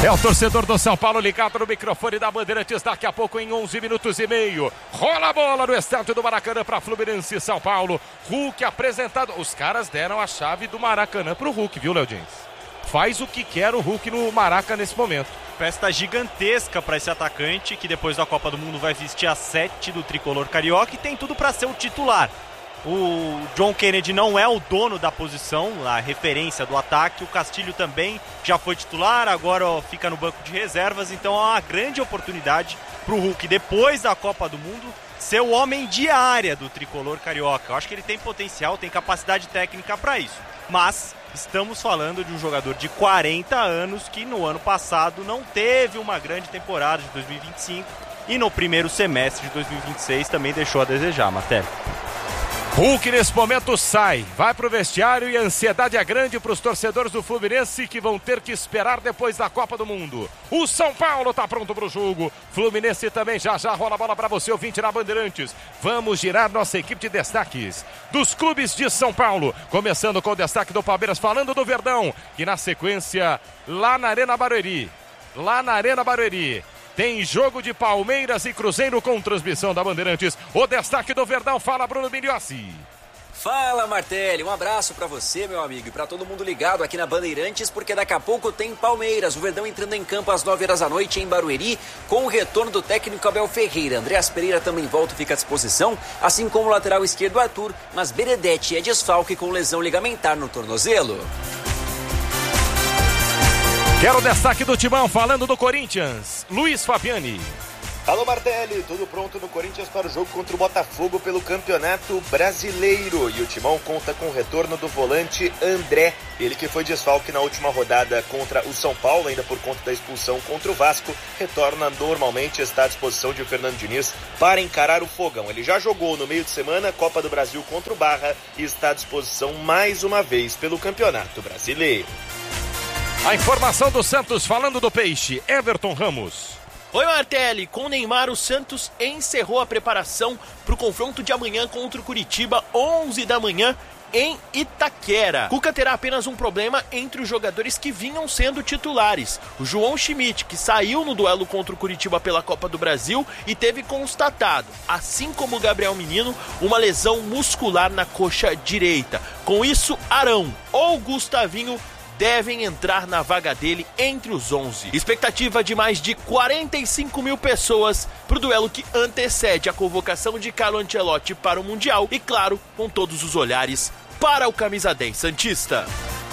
É o torcedor do São Paulo ligado no microfone da Bandeirantes. Daqui a pouco, em 11 minutos e meio, rola a bola no estádio do Maracanã para Fluminense e São Paulo. Hulk apresentado. Os caras deram a chave do Maracanã pro Hulk, viu, Léo Diniz? Faz o que quer o Hulk no Maraca nesse momento. Festa gigantesca para esse atacante que depois da Copa do Mundo vai vestir a 7 do tricolor carioca e tem tudo para ser o titular. O John Kennedy não é o dono da posição, a referência do ataque. O Castilho também já foi titular, agora fica no banco de reservas. Então é uma grande oportunidade para o Hulk, depois da Copa do Mundo, ser o homem de área do tricolor carioca. Eu acho que ele tem potencial, tem capacidade técnica para isso. Mas estamos falando de um jogador de 40 anos que no ano passado não teve uma grande temporada de 2025 e no primeiro semestre de 2026 também deixou a desejar, Marcelo. Hulk nesse momento sai, vai pro vestiário e a ansiedade é grande para os torcedores do Fluminense que vão ter que esperar depois da Copa do Mundo. O São Paulo tá pronto pro jogo, Fluminense também já rola a bola para você, ouvinte na Bandeirantes. Vamos girar nossa equipe de destaques dos clubes de São Paulo, começando com o destaque do Palmeiras, falando do Verdão, e na sequência lá na Arena Barueri. Tem jogo de Palmeiras e Cruzeiro com transmissão da Bandeirantes. O destaque do Verdão, fala Bruno Migliossi. Fala, Martelli, um abraço pra você, meu amigo, e pra todo mundo ligado aqui na Bandeirantes, porque daqui a pouco tem Palmeiras, o Verdão entrando em campo às 9 horas da noite em Barueri, com o retorno do técnico Abel Ferreira. Andreas Pereira também volta e fica à disposição, assim como o lateral esquerdo Arthur, mas Benedetti é desfalque com lesão ligamentar no tornozelo. Quero o destaque do Timão, falando do Corinthians, Luiz Fabiani. Alô, Martelli, tudo pronto no Corinthians para o jogo contra o Botafogo pelo Campeonato Brasileiro. E o Timão conta com o retorno do volante André, ele que foi desfalque na última rodada contra o São Paulo, ainda por conta da expulsão contra o Vasco, retorna normalmente, está à disposição de Fernando Diniz para encarar o Fogão. Ele já jogou no meio de semana Copa do Brasil contra o Barra e está à disposição mais uma vez pelo Campeonato Brasileiro. A informação do Santos, falando do Peixe, Everton Ramos. Oi, Martelli, com o Neymar, o Santos encerrou a preparação para o confronto de amanhã contra o Curitiba, 11 da manhã, em Itaquera. Cuca terá apenas um problema entre os jogadores que vinham sendo titulares. O João Schmidt, que saiu no duelo contra o Curitiba pela Copa do Brasil e teve constatado, assim como o Gabriel Menino, uma lesão muscular na coxa direita. Com isso, Arão ou Gustavinho devem entrar na vaga dele entre os 11. Expectativa de mais de 45 mil pessoas para o duelo que antecede a convocação de Carlo Ancelotti para o Mundial e, claro, com todos os olhares para o camisa 10 santista.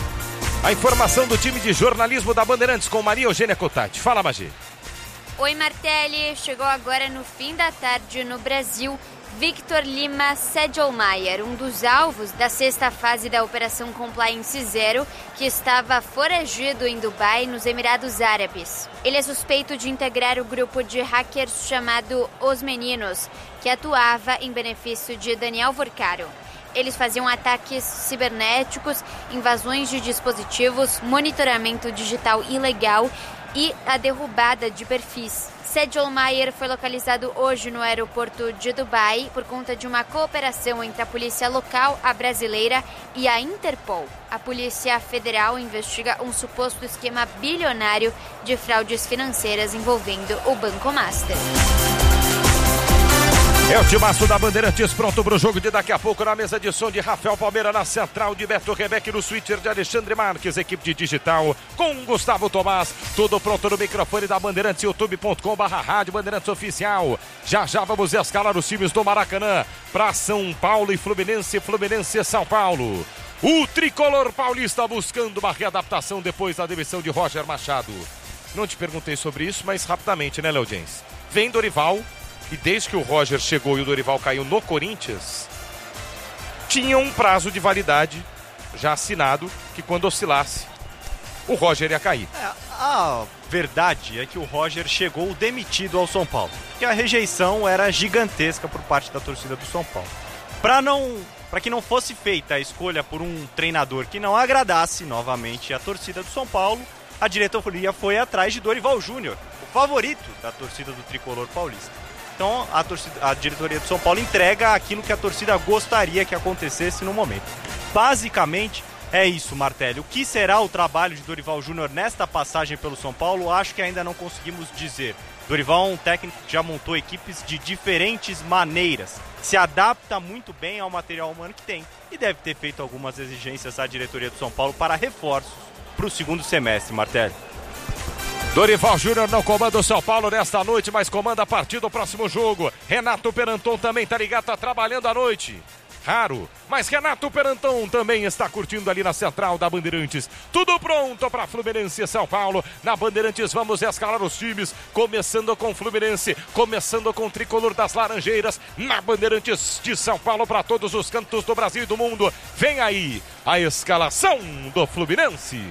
A informação do time de jornalismo da Bandeirantes com Maria Eugênia Cotati. Fala, Magê. Oi, Martelli. Chegou agora no fim da tarde no Brasil Victor Lima Sedgelmayer, um dos alvos da sexta fase da Operação Compliance Zero, que estava foragido em Dubai, nos Emirados Árabes. Ele é suspeito de integrar o grupo de hackers chamado Os Meninos, que atuava em benefício de Daniel Vorcaro. Eles faziam ataques cibernéticos, invasões de dispositivos, monitoramento digital ilegal e a derrubada de perfis. Sedgelmayer foi localizado hoje no aeroporto de Dubai por conta de uma cooperação entre a polícia local, a brasileira e a Interpol. A Polícia Federal investiga um suposto esquema bilionário de fraudes financeiras envolvendo o Banco Master. É o timaço da Bandeirantes pronto para o jogo de daqui a pouco na mesa de som de Rafael Palmeira, na central de Beto Rebeque, no switcher de Alexandre Marques, equipe de digital com Gustavo Tomás, tudo pronto no microfone da Bandeirantes, youtube.com/rádio Bandeirantes Oficial. Já vamos escalar os times do Maracanã para São Paulo e Fluminense e São Paulo. O tricolor paulista buscando uma readaptação depois da demissão de Roger Machado. Não te perguntei sobre isso, mas rapidamente, né, Léo Jens? Vem Dorival. E desde que o Roger chegou e o Dorival caiu no Corinthians, tinha um prazo de validade já assinado que quando oscilasse, o Roger ia cair. A verdade é que o Roger chegou demitido ao São Paulo, que a rejeição era gigantesca por parte da torcida do São Paulo. Para que não fosse feita a escolha por um treinador que não agradasse novamente a torcida do São Paulo, a diretoria foi atrás de Dorival Júnior, o favorito da torcida do tricolor paulista. Então a diretoria do São Paulo entrega aquilo que a torcida gostaria que acontecesse no momento. Basicamente, É isso, Martelli. O que será o trabalho de Dorival Júnior nesta passagem pelo São Paulo? Acho que ainda não conseguimos dizer. Dorival é um técnico que já montou equipes de diferentes maneiras. Se adapta muito bem ao material humano que tem. E deve ter feito algumas exigências à diretoria do São Paulo para reforços para o segundo semestre, Martelli. Dorival Júnior não comanda o São Paulo nesta noite, mas comanda a partir do próximo jogo. Renato Peranton também tá ligado, tá trabalhando à noite. Raro, mas Renato Peranton também está curtindo ali na central da Bandeirantes. Tudo pronto para Fluminense e São Paulo. Na Bandeirantes vamos escalar os times, começando com Fluminense, começando com o Tricolor das Laranjeiras. Na Bandeirantes de São Paulo para todos os cantos do Brasil e do mundo. Vem aí a escalação do Fluminense.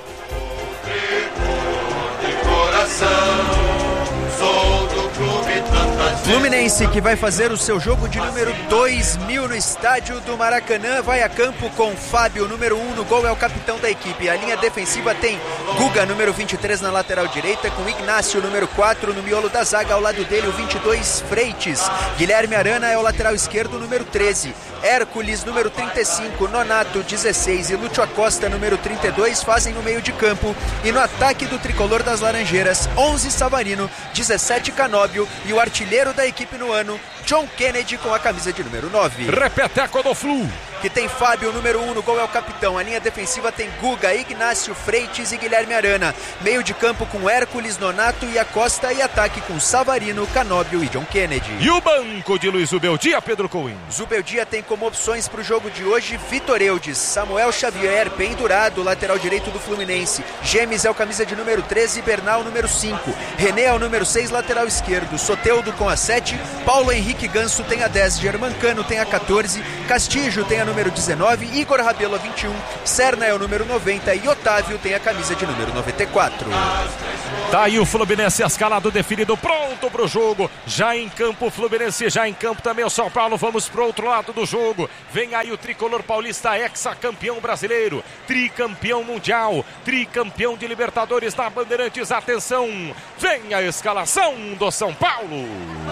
Fluminense, que vai fazer o seu jogo de número 2000 no estádio do Maracanã, vai a campo com Fábio, número 1 no gol, é o capitão da equipe. A linha defensiva tem Guga, número 23 na lateral direita, com Ignácio, número 4 no miolo da zaga, ao lado dele o 22 Freites. Guilherme Arana é o lateral esquerdo, número 13. Hércules, número 35, Nonato, 16 e Lúcio Acosta, número 32, fazem no meio de campo. E no ataque do Tricolor das Laranjeiras, 11 Savarino, 17 Canóbio e o artilheiro da equipe no ano, John Kennedy, com a camisa de número 9. Repeteco do Flu, que tem Fábio, número 1 no gol, é o capitão. A linha defensiva tem Guga, Ignácio, Freites e Guilherme Arana. Meio de campo com Hércules, Nonato e Acosta, e ataque com Savarino, Canóbio e John Kennedy. E o banco de Luiz Zubeldia, Pedro Cohen. Zubeldia tem como opções para o jogo de hoje Vitor Eudes, Samuel Xavier, pendurado, lateral direito do Fluminense. Gemes é o camisa de número 13, Bernal, número 5. René é o número 6, lateral esquerdo. Soteudo com a 7, Paulo Henrique Ganso tem a 10, Germancano tem a 14, Castillo tem a número 19, Igor Rabelo a 21, Serna é o número 90 e Otávio tem a camisa de número 94. Tá aí o Fluminense escalado, definido, pronto pro jogo. Já em campo o Fluminense, já em campo também o São Paulo. Vamos pro outro lado do jogo. Vem aí o Tricolor Paulista, ex-campeão brasileiro, tricampeão mundial, tricampeão de Libertadores na Bandeirantes. Atenção, vem a escalação do São Paulo.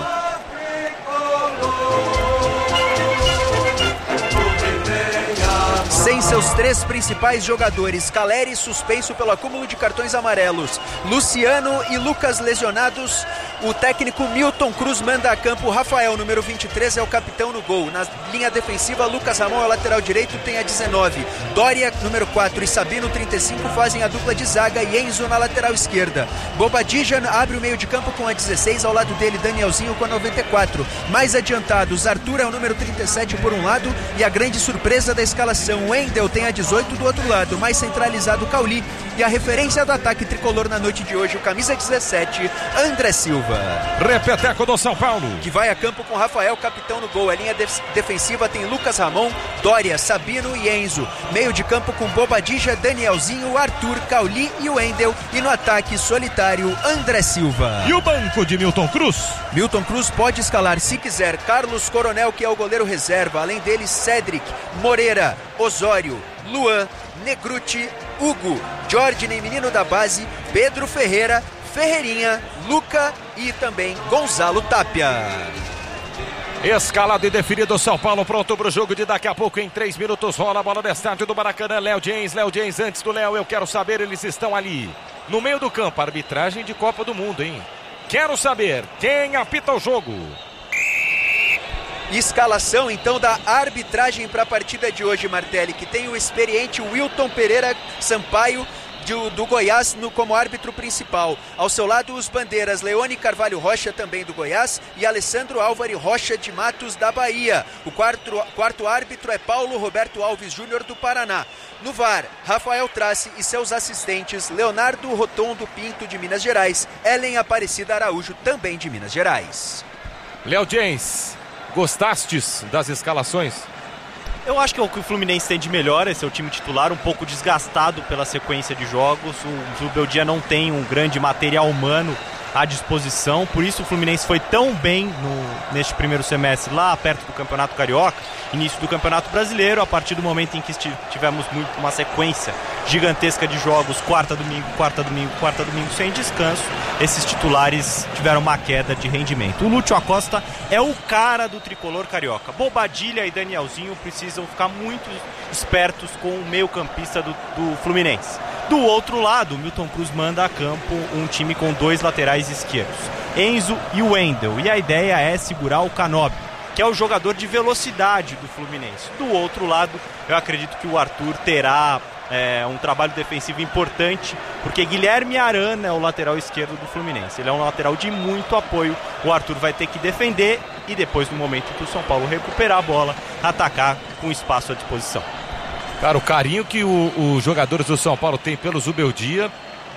Sem seus 3 principais jogadores, Caleri suspenso pelo acúmulo de cartões amarelos, Luciano e Lucas lesionados, o técnico Milton Cruz manda a campo Rafael, número 23, é o capitão no gol. Na linha defensiva, Lucas Ramon é o lateral direito, tem a 19. Dória, número 4 e Sabino, 35, fazem a dupla de zaga e Enzo na lateral esquerda. Bobadilla abre o meio de campo com a 16, ao lado dele Danielzinho com a 94. Mais adiantados, Arthur é o número 37 por um lado e a grande surpresa da escalação, Wendel tem a 18 do outro lado. Mais centralizado, Cauli, e a referência do ataque tricolor na noite de hoje, o camisa 17, André Silva. Repeteco do São Paulo, que vai a campo com Rafael, capitão no gol. A linha defensiva tem Lucas Ramon, Dória, Sabino e Enzo. Meio de campo com Bobadilla, Danielzinho, Arthur, Cauli e Wendel. E no ataque solitário, André Silva. E o banco de Milton Cruz? Milton Cruz pode escalar, se quiser, Carlos Coronel, que é o goleiro reserva. Além dele, Cedric, Moreira, Osório, Luan, Negruti, Hugo, Jorginho, menino da base, Pedro Ferreira, Ferreirinha, Luca e também Gonzalo Tapia. Escalado e definido o São Paulo, pronto para o jogo de daqui a pouco. Em 3 minutos rola a bola no estádio do Maracanã. Léo James, antes do Léo, eu quero saber, eles estão ali no meio do campo, arbitragem de Copa do Mundo, hein? Quero saber quem apita o jogo. Escalação então da arbitragem para a partida de hoje, Martelli, que tem o experiente Wilton Pereira Sampaio do Goiás como árbitro principal. Ao seu lado, os bandeiras Leone Carvalho Rocha, também do Goiás, e Alessandro Álvaro Rocha de Matos, da Bahia. O quarto árbitro é Paulo Roberto Alves Júnior, do Paraná. No VAR, Rafael Trace e seus assistentes Leonardo Rotondo Pinto, de Minas Gerais, Ellen Aparecida Araújo, também de Minas Gerais. Léo James, gostastes das escalações? Eu acho que o que o Fluminense tem de melhor é seu time titular, um pouco desgastado pela sequência de jogos. O Zubeldia não tem um grande material humano à disposição. Por isso o Fluminense foi tão bem neste primeiro semestre lá perto do Campeonato Carioca, início do Campeonato Brasileiro, a partir do momento em que tivemos uma sequência gigantesca de jogos, quarta, domingo, sem descanso, esses titulares tiveram uma queda de rendimento. O Lúcio Acosta é o cara do tricolor carioca. Bobadilha e Danielzinho precisam ficar muito espertos com o meio-campista do Fluminense. Do outro lado, o Milton Cruz manda a campo um time com 2 laterais esquerdos, Enzo e o Wendel, e a ideia é segurar o Canóbio, que é o jogador de velocidade do Fluminense. Do outro lado, eu acredito que o Arthur terá um trabalho defensivo importante, porque Guilherme Arana é o lateral esquerdo do Fluminense. Ele é um lateral de muito apoio. O Arthur vai ter que defender e depois, no momento que o São Paulo recuperar a bola, atacar com espaço à disposição. Cara, o carinho que os jogadores do São Paulo têm pelo Zubeldia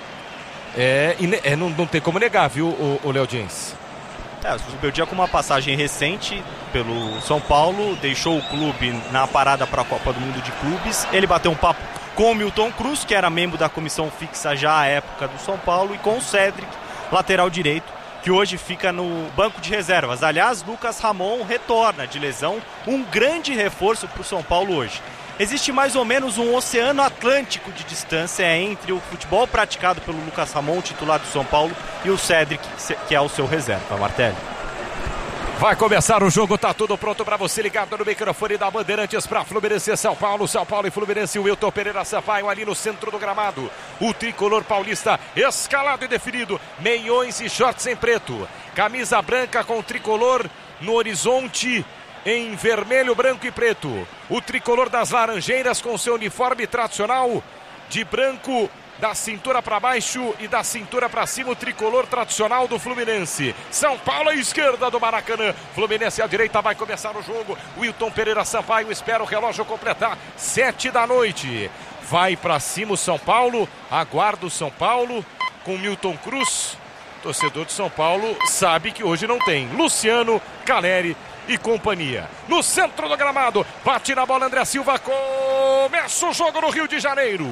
não tem como negar, viu, o Léo Diniz? O Zubeldia, com uma passagem recente pelo São Paulo, deixou o clube na parada para a Copa do Mundo de Clubes. Ele bateu um papo com o Milton Cruz, que era membro da comissão fixa já à época do São Paulo, e com o Cédric, lateral direito, que hoje fica no banco de reservas. Aliás, Lucas Ramon retorna de lesão, um grande reforço para o São Paulo hoje. Existe mais ou menos um oceano atlântico de distância entre o futebol praticado pelo Lucas Ramon, titular do São Paulo, e o Cédric, que é o seu reserva. Martelli. Vai começar o jogo, tá tudo pronto para você ligado no microfone da Bandeirantes para Fluminense e São Paulo e Fluminense. O Wilton Pereira Sampaio ali no centro do gramado. O tricolor paulista escalado e definido, meiões e shorts em preto. Camisa branca com tricolor no horizonte em vermelho, branco e preto. O tricolor das Laranjeiras com seu uniforme tradicional de branco da cintura para baixo e da cintura para cima, o tricolor tradicional do Fluminense. São Paulo à esquerda do Maracanã, Fluminense à direita. Vai começar o jogo. Wilton Pereira Sampaio espera o relógio completar 7 da noite. Vai para cima o São Paulo, aguarda o São Paulo com Milton Cruz. Torcedor de São Paulo sabe que hoje não tem Luciano, Caleri e companhia. No centro do gramado, bate na bola André Silva, começa o jogo no Rio de Janeiro.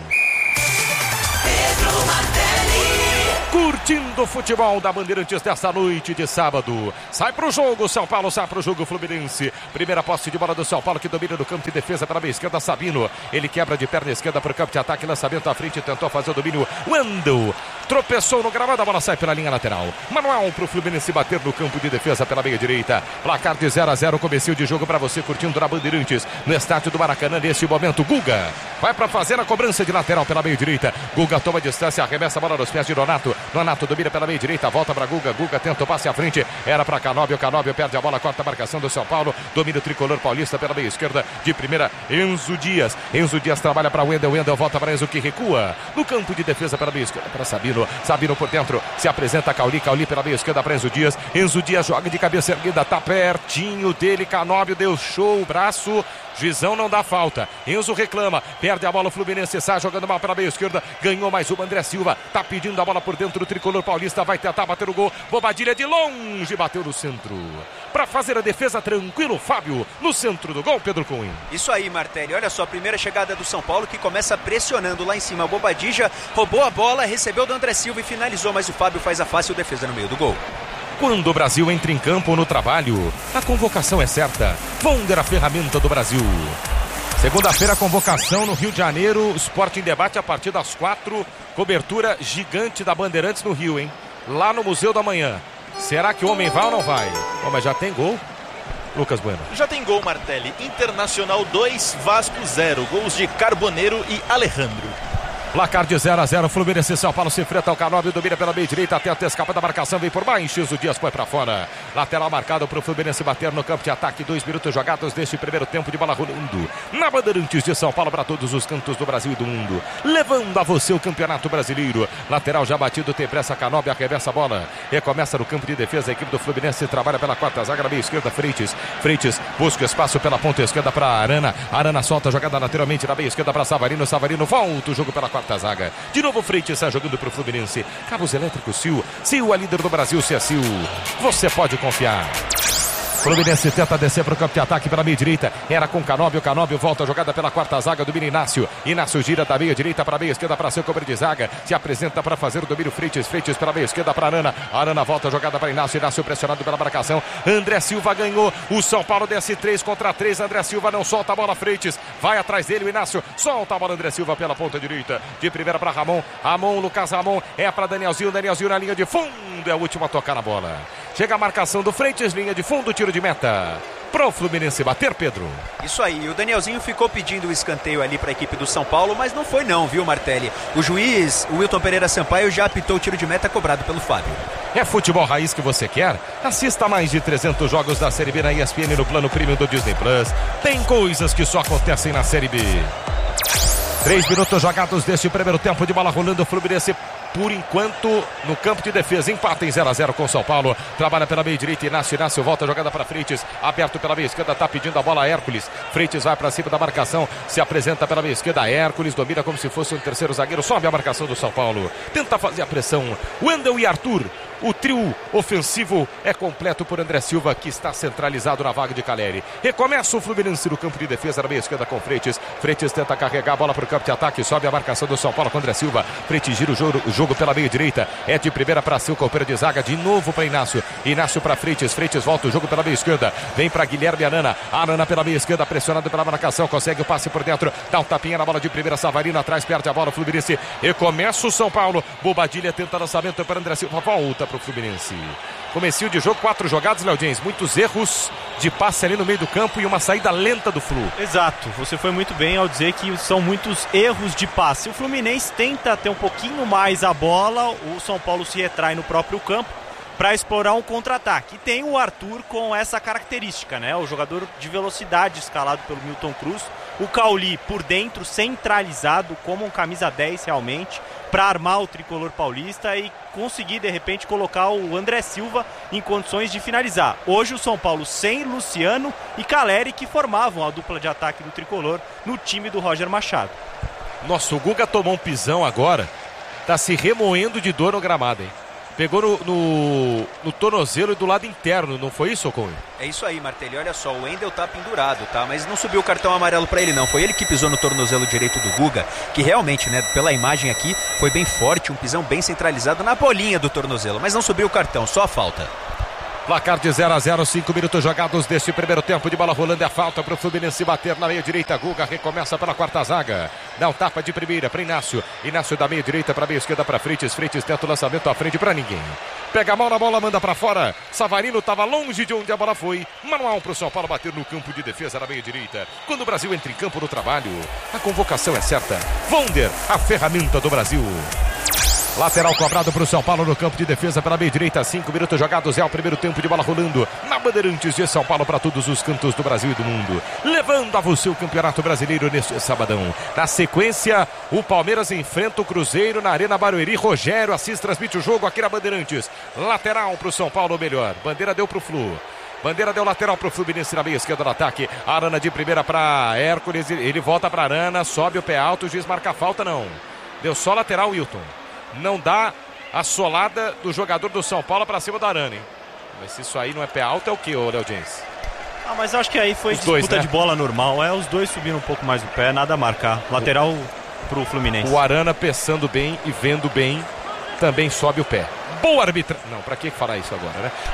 Curtindo o futebol da Bandeirantes desta noite de sábado. Sai pro jogo, São Paulo sai pro jogo, Fluminense. Primeira posse de bola do São Paulo, que domina no campo de defesa pela meia esquerda, Sabino. Ele quebra de perna esquerda pro campo de ataque, lançamento à frente, tentou fazer o domínio. Wendel tropeçou no gramado, a bola sai pela linha lateral. Manual pro Fluminense bater no campo de defesa pela meia direita. Placar de 0-0, comecinho de jogo para você curtindo na Bandeirantes, no estádio do Maracanã. Nesse momento, Guga vai para fazer a cobrança de lateral pela meia direita. Guga toma distância, arremessa a bola nos pés de Nonato. Nonato domina pela meia direita, volta para Guga. Guga tenta o passe à frente, era para Canóbio. Canóbio perde a bola, corta a marcação do São Paulo. Domina o tricolor paulista pela meia esquerda. De primeira, Enzo Dias. Enzo Dias trabalha para Wendel. Wendel volta para Enzo, que recua. No campo de defesa pela meia esquerda para Sabino. Sabino por dentro, se apresenta Cauli. Cauli pela meia esquerda para Enzo Dias. Enzo Dias joga de cabeça erguida, tá pertinho dele. Canóbio deu show, o braço. Juizão não dá falta. Enzo reclama, perde a bola. O Fluminense sai jogando mal pela meia esquerda. Ganhou mais uma. André Silva tá pedindo a bola por dentro do tricolor paulista. Vai tentar bater o gol. Bobadilha de longe, bateu no centro. Para fazer a defesa, tranquilo, Fábio. No centro do gol, Pedro Cunha. Isso aí, Martelli. Olha só, a primeira chegada do São Paulo, que começa pressionando lá em cima. A Bobadilha roubou a bola, recebeu do André Silva e finalizou. Mas o Fábio faz a fácil defesa no meio do gol. Quando o Brasil entra em campo no trabalho, a convocação é certa. Wonder, a ferramenta do Brasil. Segunda-feira, convocação no Rio de Janeiro. Esporte em debate a partir das 4. Cobertura gigante da Bandeirantes no Rio, hein? Lá no Museu da Manhã. Será que o homem vai ou não vai? Oh, mas já tem gol. Lucas Bueno. Já tem gol, Martelli. Internacional 2, Vasco 0. Gols de Carboneiro e Alejandro. Placar de 0-0, Fluminense e São Paulo se enfrentam. O Canóbio domina pela meia direita, tenta escapa da marcação, vem por baixo. O Dias põe pra fora. Lateral marcado pro Fluminense bater no campo de ataque. 2 minutos jogados deste primeiro tempo de bola rolando. Na Bandeirantes de São Paulo para todos os cantos do Brasil e do mundo. Levando a você o Campeonato Brasileiro. Lateral já batido, tem pressa, Canóbio arremessa a bola. Recomeça no campo de defesa, a equipe do Fluminense trabalha pela quarta zaga, na meia esquerda, Freitas. Freitas busca espaço pela ponta esquerda para Arana. Arana solta a jogada lateralmente na meia esquerda para Savarino. Savarino volta o jogo pela quarta zaga. De novo Freitas está jogando para o Fluminense. Cabos elétricos Sil. Sil, a líder do Brasil, se é Sil. Você pode confiar. Fluminense tenta descer para o campo de ataque pela meia direita. Era com Canóbio. Canóbio volta a jogada pela quarta zaga. Domina Inácio. Inácio gira da meia direita para a meia esquerda para seu cobre de zaga. Se apresenta para fazer o domínio Freitas. Freitas pela meia esquerda para Arana. Arana volta a jogada para Inácio. Inácio pressionado pela marcação. André Silva ganhou. O São Paulo desce 3 contra 3. André Silva não solta a bola. Freitas vai atrás dele. O Inácio solta a bola. André Silva pela ponta direita. De primeira para Ramon. Ramon, Lucas Ramon. É para Danielzinho. Danielzinho na linha de fundo. É o último a tocar na bola. Chega a marcação do Freitas. Linha de fundo. Tiro de meta. Pro Fluminense bater, Pedro. Isso aí, o Danielzinho ficou pedindo o escanteio ali para a equipe do São Paulo, mas não foi não, viu, Martelli? O juiz, o Wilton Pereira Sampaio, já apitou o tiro de meta cobrado pelo Fábio. É futebol raiz que você quer? Assista a mais de 300 jogos da Série B na ESPN no plano premium do Disney Plus. Tem coisas que só acontecem na Série B. 3 minutos jogados deste primeiro tempo de bola rolando. O Fluminense, por enquanto, no campo de defesa, empata em 0-0 com o São Paulo. Trabalha pela meia direita, Inácio volta a jogada para Freitas, aberto pela meia esquerda, tá pedindo a bola a Hércules. Freitas vai para cima da marcação, se apresenta pela meia esquerda, Hércules domina como se fosse um terceiro zagueiro, sobe a marcação do São Paulo, tenta fazer a pressão, Wendel e Arthur. O trio ofensivo é completo por André Silva, que está centralizado na vaga de Caleri. Recomeça o Fluminense no campo de defesa, na meia esquerda com Freitas. Freitas tenta carregar a bola para o campo de ataque, sobe a marcação do São Paulo com André Silva. Freitas gira o jogo pela meia direita, é de primeira para seu companheiro de zaga, de novo para Inácio. Inácio para Freitas, Freitas volta o jogo pela meia esquerda, vem para Guilherme Arana. Arana pela meia esquerda, pressionado pela marcação, consegue o passe por dentro, dá um tapinha na bola de primeira, Savarino atrás, perde a bola, o Fluminense recomeça o São Paulo. Bobadilha tenta lançamento para André Silva, volta para o Fluminense. Comecinho de jogo, 4 jogadas, Léo James, muitos erros de passe ali no meio do campo e uma saída lenta do Flu. Exato, você foi muito bem ao dizer que são muitos erros de passe. O Fluminense tenta ter um pouquinho mais a bola, o São Paulo se retrai no próprio campo para explorar um contra-ataque. E tem o Arthur com essa característica, né? O jogador de velocidade escalado pelo Milton Cruz. O Cauli por dentro, centralizado, como um camisa 10 realmente, para armar o tricolor paulista e conseguir, de repente, colocar o André Silva em condições de finalizar. Hoje o São Paulo sem Luciano e Caleri, que formavam a dupla de ataque do tricolor no time do Roger Machado. Nossa, o Guga tomou um pisão agora, tá se remoendo de dor no gramado, hein? Pegou no tornozelo e do lado interno, não foi isso, Ocon? É isso aí, Martelli. Olha só, o Wendel tá pendurado, tá? Mas não subiu o cartão amarelo pra ele, não. Foi ele que pisou no tornozelo direito do Guga, que realmente, né, pela imagem aqui, foi bem forte, um pisão bem centralizado na bolinha do tornozelo. Mas não subiu o cartão, só a falta. Placar de 0-0, 5 minutos jogados deste primeiro tempo de bola rolando. É falta para o Fluminense bater na meia direita. Guga recomeça pela quarta zaga. Dá um tapa de primeira para Inácio. Inácio da meia direita para a meia esquerda para Freitas. Freitas tenta o lançamento à frente para ninguém. Pega a mão na bola, manda para fora. Savarino estava longe de onde a bola foi. Manual para o São Paulo bater no campo de defesa na meia direita. Quando o Brasil entra em campo no trabalho, a convocação é certa. Wonder, a ferramenta do Brasil. Lateral cobrado para o São Paulo no campo de defesa pela meia direita. 5 minutos jogados, é o primeiro tempo de bola rolando na Bandeirantes de São Paulo para todos os cantos do Brasil e do mundo. Levando a você o Campeonato Brasileiro neste sabadão. Na sequência, o Palmeiras enfrenta o Cruzeiro na Arena Barueri. Rogério Assis transmite o jogo aqui na Bandeirantes. Lateral para o São Paulo, melhor. Bandeira deu para o Flu. Bandeira deu lateral para o Fluminense na meia esquerda do ataque. Arana de primeira para Hércules. Ele volta para Arana, sobe o pé alto. O juiz marca a falta, não. Deu só lateral, Wilton. Não dá a solada do jogador do São Paulo para cima do Arana, hein? Mas se isso aí não é pé alto, é o que, Léo James? Ah, mas acho que aí foi disputa dois, né? De bola normal. Os dois subiram um pouco mais do pé, nada a marcar. Lateral pro Fluminense. O Arana pensando bem e vendo bem, também sobe o pé. Boa arbitragem. Não, pra que falar isso agora, né?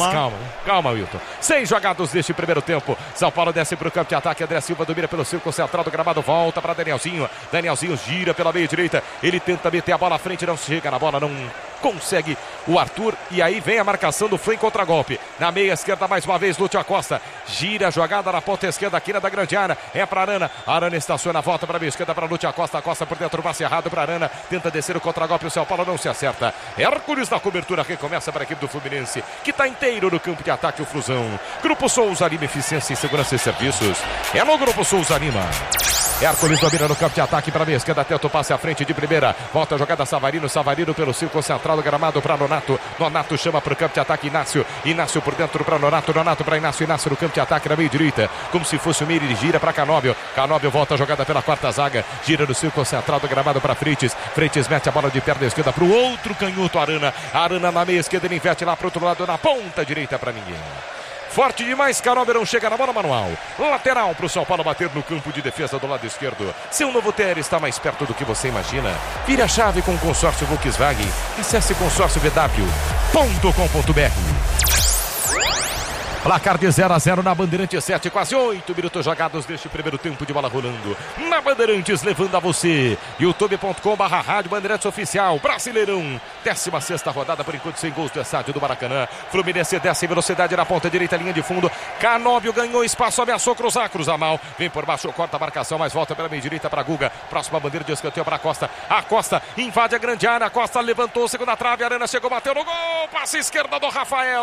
Calma, Wilton. 6 jogados deste primeiro tempo. São Paulo desce pro campo de ataque. André Silva domina pelo círculo central do gramado. Volta para Danielzinho. Danielzinho gira pela meia direita. Ele tenta meter a bola à frente. Não chega na bola, não consegue o Arthur. E aí vem a marcação do Flu em contragolpe. Na meia esquerda, mais uma vez, Lúcio Acosta. Gira a jogada na ponta esquerda aqui na da grande área. É para Arana. Arana estaciona a volta para a meia esquerda para Lúcio Acosta. Acosta por dentro, passe errado para Arana. Tenta descer o contragolpe. O São Paulo não se acerta. Hércules na cobertura, recomeça para a equipe do Fluminense, que está inteiro no campo de ataque, o Flusão. Grupo Souza Lima, eficiência em segurança e serviços. É no Grupo Souza Lima. Hércules domina no campo de ataque para a meia esquerda, tenta o passe à frente de primeira. Volta a jogada Savarino pelo círculo central do gramado para Nonato. Nonato chama para o campo de ataque Inácio. Inácio por dentro para Nonato. Nonato para Inácio. Inácio no campo de ataque na meia direita. Como se fosse o meio, ele gira para Canóbio. Canóbio volta a jogada pela quarta zaga. Gira no círculo central do gramado para Freitas. Freitas mete a bola de perna esquerda para o outro canhoto, Arana. Arana na meia esquerda, ele inverte lá para o outro lado, na ponta direita para ninguém. Forte demais, Canobi não chega na bola manual. Lateral para o São Paulo bater no campo de defesa do lado esquerdo. Seu novo TR está mais perto do que você imagina. Vire a chave com o consórcio Volkswagen. Acesse consórciovw.com.br. Placar de 0-0 na Bandeirantes 7, quase 8 minutos jogados deste primeiro tempo de bola rolando. Na Bandeirantes, levando a você. youtube.com/rádio Bandeirantes Oficial. Brasileirão, 16ª rodada, por enquanto sem gols do estádio do Maracanã. Fluminense desce em velocidade na ponta direita, linha de fundo. Canóbio ganhou espaço, ameaçou cruzar, cruza mal. Vem por baixo, corta a marcação, mas volta pela meia direita para Guga. Próxima bandeira de escanteio para Costa. A Costa invade a grande área. A Costa levantou, segunda trave. Arana chegou, bateu no gol. Passe esquerda do Rafael.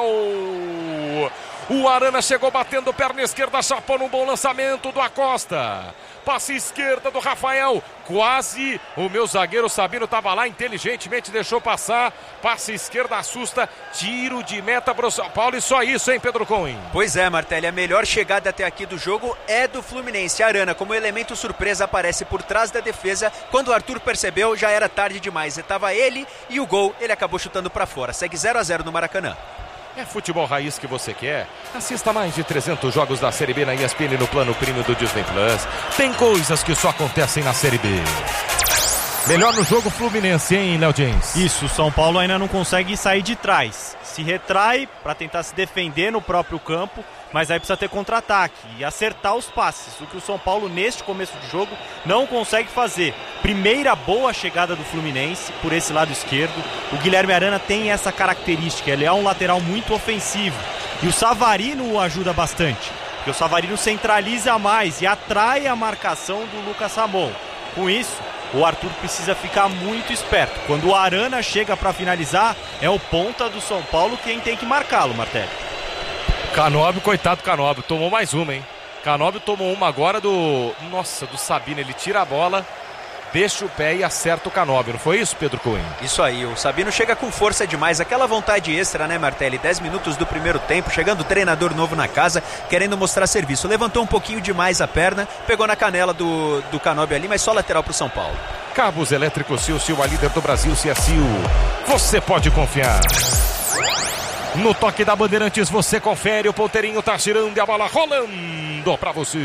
O Arana chegou batendo perna esquerda, chapou num bom lançamento do Acosta. Passe esquerda do Rafael. Quase o meu zagueiro Sabino estava lá, inteligentemente deixou passar. Passe esquerda, assusta. Tiro de meta para o São Paulo e só isso, hein, Pedro Cohen? Pois é, Martelli, a melhor chegada até aqui do jogo é do Fluminense. Arana, como elemento surpresa, aparece por trás da defesa. Quando o Arthur percebeu, já era tarde demais. Estava ele e o gol, ele acabou chutando para fora. Segue 0-0 no Maracanã. É futebol raiz que você quer? Assista mais de 300 jogos da Série B na ESPN no plano premium do Disney Plus. Tem coisas que só acontecem na Série B. Melhor no jogo Fluminense, hein, Léo James? Isso, o São Paulo ainda não consegue sair de trás. Se retrai para tentar se defender no próprio campo, mas aí precisa ter contra-ataque e acertar os passes, o que o São Paulo neste começo de jogo não consegue fazer. Primeira boa chegada do Fluminense por esse lado esquerdo. O Guilherme Arana tem essa característica, ele é um lateral muito ofensivo e o Savarino o ajuda bastante, porque o Savarino centraliza mais e atrai a marcação do Lucas Ramon. Com isso, o Arthur precisa ficar muito esperto. Quando o Arana chega para finalizar, é o ponta do São Paulo quem tem que marcá-lo, Martelli. Canóbio, coitado do Canóbio, tomou mais uma, hein? Canóbio tomou uma agora do Sabino, ele tira a bola, deixa o pé e acerta o Canóbio, não foi isso, Pedro Cohen? Isso aí, o Sabino chega com força demais, aquela vontade extra, né, Martelli? 10 minutos do primeiro tempo, chegando o treinador novo na casa, querendo mostrar serviço. Levantou um pouquinho demais a perna, pegou na canela do Canóbio ali, mas só lateral pro São Paulo. Cabos elétricos Sil, a líder do Brasil, se é Sil, você pode confiar. No toque da Bandeirantes você confere, o ponteirinho tá girando e a bola rolando pra você.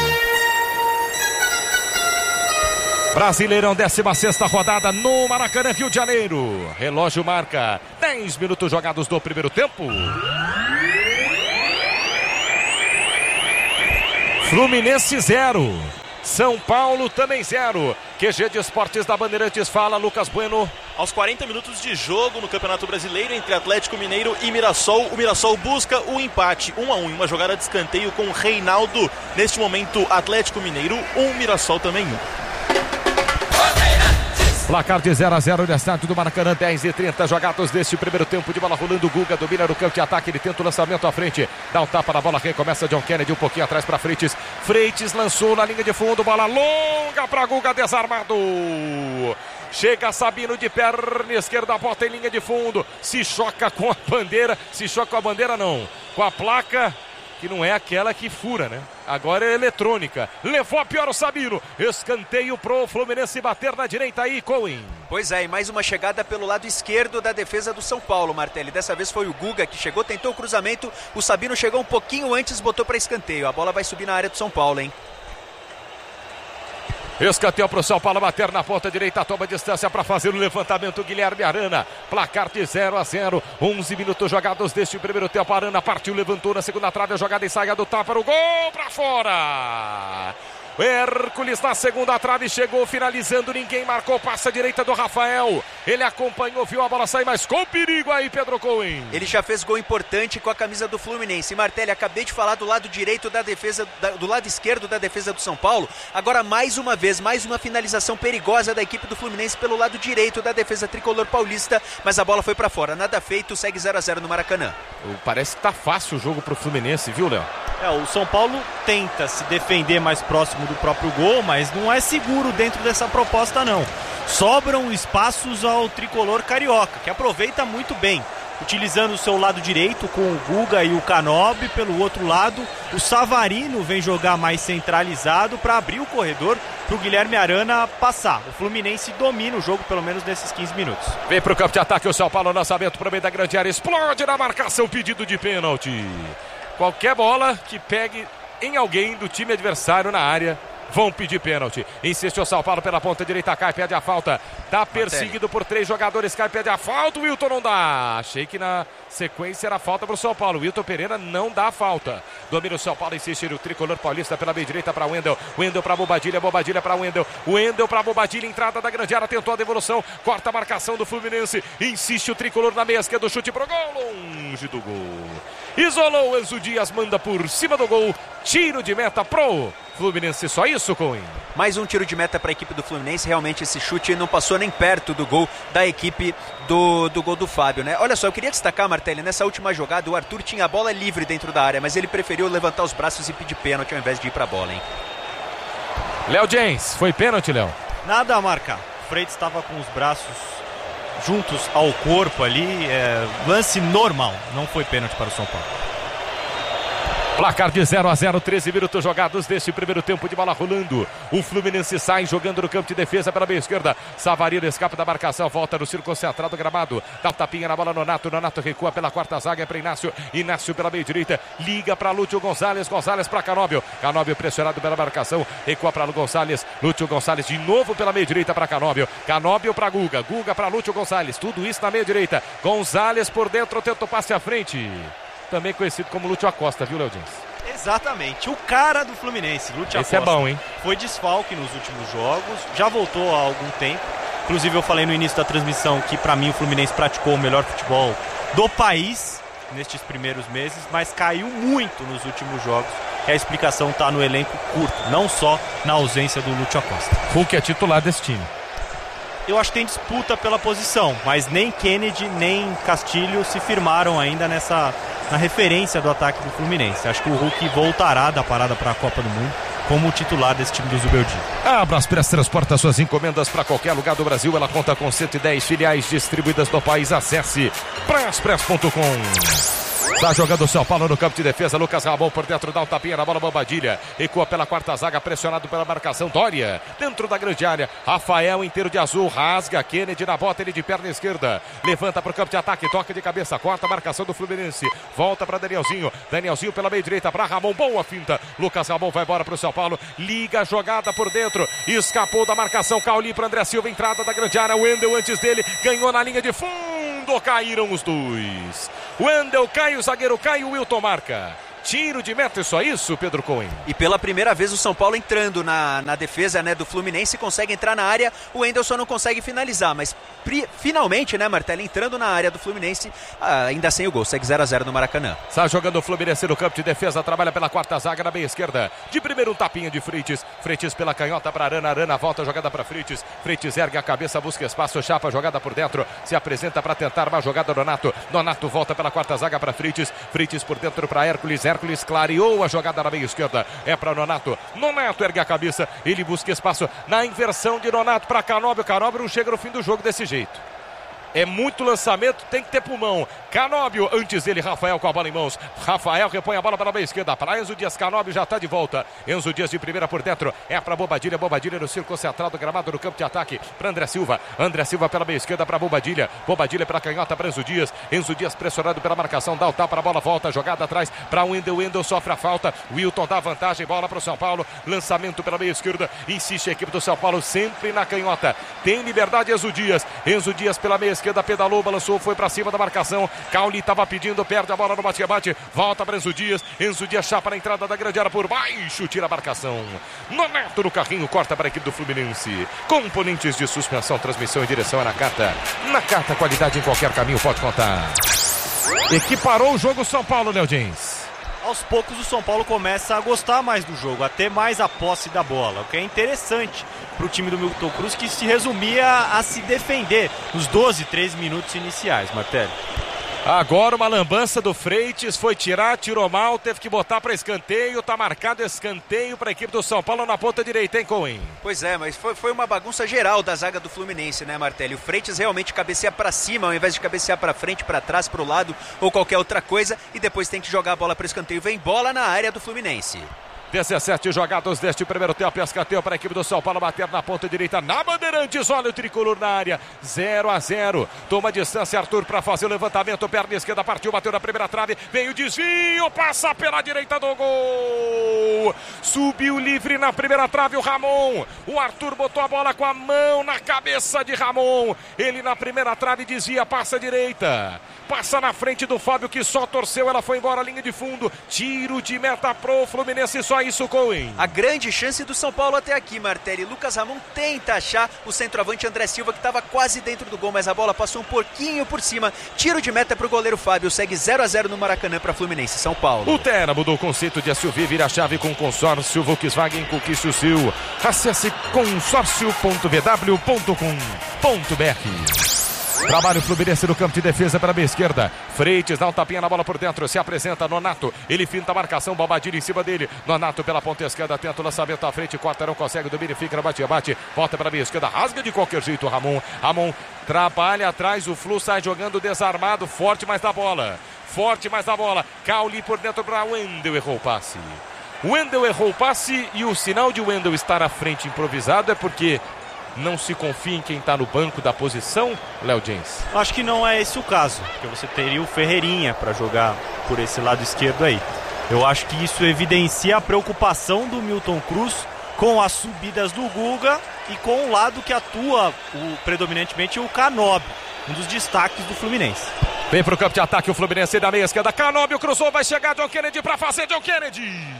Brasileirão, 16ª rodada no Maracanã, Rio de Janeiro. Relógio marca 10 minutos jogados do primeiro tempo. Fluminense 0. São Paulo também 0. QG de Esportes da Bandeirantes fala, Lucas Bueno. Aos 40 minutos de jogo no Campeonato Brasileiro entre Atlético Mineiro e Mirassol, o Mirassol busca o empate 1-1, uma jogada de escanteio com o Reinaldo. Neste momento, Atlético Mineiro 1, Mirassol também 1. Placar de 0-0 no estádio do Maracanã, 10h30 jogados deste primeiro tempo de bola rolando. Guga domina no campo de ataque, ele tenta o lançamento à frente, dá um tapa na bola, recomeça John Kennedy um pouquinho atrás para Freitas. Freitas lançou na linha de fundo, bola longa para Guga, desarmado. Chega Sabino de perna esquerda, bota em linha de fundo, se choca com a bandeira, não, com a placa, que não é aquela que fura, né? Agora é eletrônica. Levou a pior o Sabino. Escanteio pro Fluminense bater na direita aí, Cohen. Pois é, e mais uma chegada pelo lado esquerdo da defesa do São Paulo, Martelli. Dessa vez foi o Guga que chegou, tentou o cruzamento. O Sabino chegou um pouquinho antes, botou para escanteio. A bola vai subir na área do São Paulo, hein? Escanteio para o São Paulo bater na ponta direita, toma distância para fazer o levantamento, Guilherme Arana. Placar de 0-0, 11 minutos jogados deste primeiro tempo. Arana partiu, levantou na segunda trave, a jogada e saia do tapa, o gol para fora. Hércules na segunda trave, chegou finalizando, ninguém marcou, passa a direita do Rafael, ele acompanhou, viu a bola sair, mas com perigo aí, Pedro Cohen. Ele já fez gol importante com a camisa do Fluminense. Martelli, acabei de falar do lado direito da defesa, do lado esquerdo da defesa do São Paulo, agora mais uma vez, mais uma finalização perigosa da equipe do Fluminense pelo lado direito da defesa tricolor paulista, mas a bola foi pra fora, nada feito, segue 0-0 no Maracanã. Parece que tá fácil o jogo pro Fluminense, viu, Léo? O São Paulo tenta se defender mais próximo do próprio gol, mas não é seguro dentro dessa proposta não. Sobram espaços ao tricolor carioca, que aproveita muito bem, utilizando o seu lado direito com o Guga e o Canóbio. Pelo outro lado, o Savarino vem jogar mais centralizado para abrir o corredor para o Guilherme Arana passar. O Fluminense domina o jogo, pelo menos nesses 15 minutos. Vem para o campo de ataque o São Paulo, lançamento para o meio da grande área, explode na marcação, pedido de pênalti. Qualquer bola que pegue em alguém do time adversário na área, vão pedir pênalti. Insiste o São Paulo pela ponta direita, cai, pede a falta. Tá perseguido por 3 jogadores, cai, pede a falta. O Wilton não dá. Achei que na sequência era falta para o São Paulo. O Wilton Pereira não dá a falta. Domina o São Paulo, insiste o tricolor paulista pela meia direita para Wendel. Wendel para Bobadilha, Bobadilha para Wendel. Wendel para Bobadilha, entrada da grande área, tentou a devolução, corta a marcação do Fluminense. Insiste o tricolor na meia esquerda, o chute pro gol, longe do gol. Isolou Enzo Dias, manda por cima do gol. Tiro de meta pro Fluminense, só isso, Coen? Mais um tiro de meta para a equipe do Fluminense. Realmente esse chute não passou nem perto do gol da equipe do gol do Fábio, né? Olha só, eu queria destacar, Martelli, nessa última jogada o Arthur tinha a bola livre dentro da área, mas ele preferiu levantar os braços e pedir pênalti ao invés de ir para a bola, hein? Léo Jens, foi pênalti, Léo? Nada a marcar. O Freitas estava com os braços juntos ao corpo ali, lance normal, não foi pênalti para o São Paulo. Placar de 0-0, 13 minutos jogados deste primeiro tempo de bola rolando. O Fluminense sai jogando no campo de defesa pela meia esquerda. Savarino escapa da marcação, volta no círculo central do gramado. Dá um tapinha na bola, Nonato. Nonato recua pela quarta zaga, é para Inácio. Inácio pela meia direita, liga para Lúcio Gonzalez. Gonzalez para Canóbio. Canóbio pressionado pela marcação, recua para Gonzalez. Lúcio Gonzalez de novo pela meia direita para Canóbio. Canóbio para Guga. Guga para Lúcio Gonzalez. Tudo isso na meia direita. Gonzalez por dentro, tenta o passe à frente. Também conhecido como Lúcio Acosta, viu, Léo Jens? Exatamente, o cara do Fluminense, Lúcio Acosta. Esse é bom, hein? Foi desfalque nos últimos jogos, já voltou há algum tempo. Inclusive eu falei no início da transmissão que para mim o Fluminense praticou o melhor futebol do país nestes primeiros meses, mas caiu muito nos últimos jogos. E a explicação está no elenco curto, não só na ausência do Lúcio Acosta. Hulk é titular desse time. Eu acho que tem disputa pela posição, mas nem Kennedy nem Castilho se firmaram ainda na referência do ataque do Fluminense. Acho que o Hulk voltará da parada para a Copa do Mundo como o titular desse time do Zubeldia. A Braspress transporta suas encomendas para qualquer lugar do Brasil. Ela conta com 110 filiais distribuídas no país. Acesse braspress.com. Tá jogando o São Paulo no campo de defesa. Lucas Ramon por dentro, dá um tapinha na bola, Bobadilha. Recua pela quarta zaga, pressionado pela marcação. Dória, dentro da grande área. Rafael inteiro de azul, rasga. Kennedy na bota, ele de perna esquerda. Levanta para o campo de ataque, toca de cabeça, corta a marcação do Fluminense. Volta para Danielzinho. Danielzinho pela meia direita para Ramon, boa finta. Lucas Ramon vai embora para o São Paulo. Liga a jogada por dentro. Escapou da marcação. Cauli para André Silva, entrada da grande área. Wendel antes dele, ganhou na linha de fundo. Caíram os dois. Wendel cai, o zagueiro cai, o Wilton marca. Tiro de meta, só isso, Pedro Cohen. E pela primeira vez o São Paulo entrando na defesa, né, do Fluminense, consegue entrar na área, o Wendel só não consegue finalizar, mas finalmente, né, Martelli, entrando na área do Fluminense, ainda sem o gol, segue 0-0 no Maracanã. Está jogando o Fluminense no campo de defesa, trabalha pela quarta zaga na meia esquerda. De primeiro um tapinha de Freitas, Freitas pela canhota para Arana, Arana volta a jogada para Freitas, Freitas ergue a cabeça, busca espaço, chapa, jogada por dentro, se apresenta para tentar uma jogada Nonato, Nonato volta pela quarta zaga para Freitas, Freitas por dentro para Hércules, Hércules clareou a jogada na meia esquerda, é para Nonato, Nonato ergue a cabeça, ele busca espaço na inversão de Nonato para Canóbio, Canóbio não chega no fim do jogo desse jeito. É muito lançamento, tem que ter pulmão. Canóbio, antes dele, Rafael com a bola em mãos. Rafael repõe a bola para a meia esquerda. Para Enzo Dias, Canóbio já está de volta. Enzo Dias de primeira por dentro. É para Bobadilha. Bobadilha no círculo central do gramado no campo de ataque. Para André Silva. André Silva pela meia esquerda para Bobadilha. Bobadilha pela canhota para Enzo Dias. Enzo Dias pressionado pela marcação. Dá o tapa para a bola, volta. Jogada atrás para Wendel. Wendel sofre a falta. Wilton dá vantagem. Bola para o São Paulo. Lançamento pela meia esquerda. Insiste a equipe do São Paulo sempre na canhota. Tem liberdade Enzo Dias. Enzo Dias pela meia esquerda. Pedalou, balançou, foi para cima da marcação. Cauli estava pedindo, perde a bola no bate-rebate. Volta para Enzo Dias. Enzo Dias chapa na entrada da grande área por baixo. Tira a marcação. Nonato no carrinho, corta para a equipe do Fluminense. Componentes de suspensão, transmissão e direção é na Nakata. Nakata, qualidade em qualquer caminho, pode contar. Equiparou o jogo São Paulo, Léo Jens. Aos poucos o São Paulo começa a gostar mais do jogo, a ter mais a posse da bola, o que é interessante para o time do Milton Cruz, que se resumia a se defender nos 12, 13 minutos iniciais, Martelli. Agora uma lambança do Freitas, foi tirar, tirou mal, teve que botar para escanteio, tá marcado escanteio para a equipe do São Paulo na ponta direita, hein, Cohen? Pois é, mas foi uma bagunça geral da zaga do Fluminense, né, Martelli? O Freitas realmente cabeceia para cima, ao invés de cabecear para frente, para trás, para o lado ou qualquer outra coisa, e depois tem que jogar a bola para escanteio. Vem bola na área do Fluminense. 17 jogados deste primeiro tempo. Escanteio para a equipe do São Paulo bater na ponta direita na Bandeirantes. Olha o tricolor na área. 0-0. Toma distância Arthur para fazer o levantamento. Perna esquerda partiu, bateu na primeira trave. Vem o desvio, passa pela direita do gol. Subiu livre na primeira trave o Ramon. O Arthur botou a bola com a mão na cabeça de Ramon. Ele na primeira trave desvia, passa à direita. Passa na frente do Fábio que só torceu. Ela foi embora, linha de fundo. Tiro de meta pro Fluminense. Só isso, Cohen. A grande chance do São Paulo até aqui, Martelli. Lucas Ramon tenta achar o centroavante André Silva, que estava quase dentro do gol, mas a bola passou um pouquinho por cima. Tiro de meta para o goleiro Fábio. Segue 0-0 no Maracanã para Fluminense. São Paulo. O Terra mudou o conceito de SUV. Vira a chave com consórcio Volkswagen. Conquiste o seu. Acesse consórcio.vw.com.br. Trabalho Fluminense no campo de defesa pela meia esquerda. Freitas dá um tapinha na bola por dentro. Se apresenta Nonato. Ele finta a marcação. Bobadilha em cima dele. Nonato pela ponta esquerda. Tenta o lançamento à frente. Corta, não consegue. Domina, fica, bate. Volta para a meia esquerda. Rasga de qualquer jeito o Ramon. Ramon trabalha atrás. O Flu sai jogando desarmado. Forte mais da bola. Cauli por dentro para Wendel. Errou o passe. Wendel errou o passe. E o sinal de Wendel estar à frente improvisado é porque não se confia em quem está no banco da posição, Léo Jens? Acho que não é esse o caso, porque você teria o Ferreirinha para jogar por esse lado esquerdo aí. Eu acho que isso evidencia a preocupação do Milton Cruz com as subidas do Guga e com o lado que atua predominantemente o Canóbio, um dos destaques do Fluminense. Vem para o campo de ataque o Fluminense da meia esquerda. Canóbio cruzou, vai chegar John Kennedy para fazer John Kennedy.